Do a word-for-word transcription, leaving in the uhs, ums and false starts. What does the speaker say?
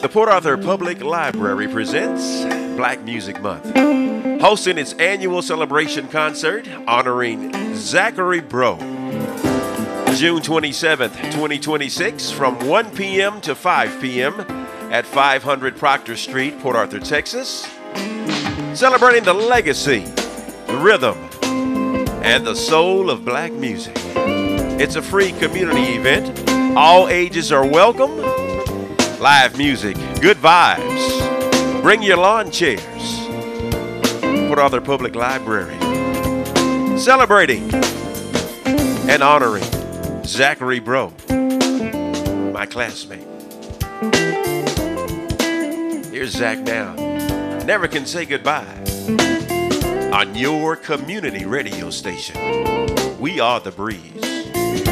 The Port Arthur Public Library presents Black Music Month, hosting its annual celebration concert honoring Zachary Breaux. June twenty-seventh, twenty twenty-six, from one p.m. to five p.m. at five hundred Proctor Street, Port Arthur, Texas, celebrating the legacy, the rhythm, and the soul of black music. It's a free community event. All ages are welcome. Live music, good vibes. Bring your lawn chairs. Port Arthur Public Library, celebrating and honoring Zachary Breaux, my classmate. Here's Zach now. Never can say goodbye. On your community radio station. We are the breeze.